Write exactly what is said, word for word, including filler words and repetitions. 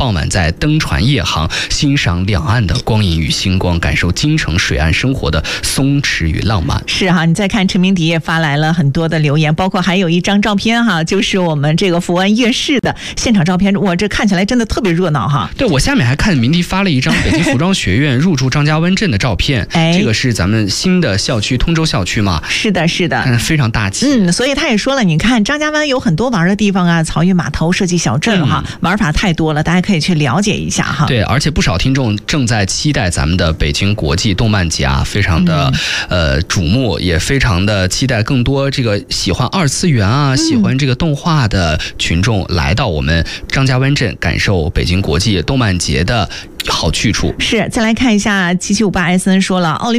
傍晚在登船夜航，欣赏两岸的光影与星光，感受京城水岸生活的松弛与浪漫。 是哈，你再看陈明迪也发来了很多的留言，包括还有一张照片哈，就是我们这个福安夜市的现场照片，哇，这看起来真的特别热闹哈。 对，我下面还看明迪发了一张北京服装学院入驻张家湾镇的照片， 哎， 这个是咱们新的校区通州校区嘛？ 是的，是的， 嗯，非常大气。 嗯，所以他也说了，你看张家湾有很多玩的地方啊，漕运码头、设计小镇哈、嗯，玩法太多了，大家可以去了解一下哈。 对，而且不少听众正在期待咱们的北京国际动漫节啊，非常的、嗯、呃瞩目，也非常的期待更多这个喜欢二次元啊、嗯、喜欢这个动画的群众来到我们张家湾镇，感受北京国际动漫节的好去处。 是，再来看一下七七五八 S N 说了，奥林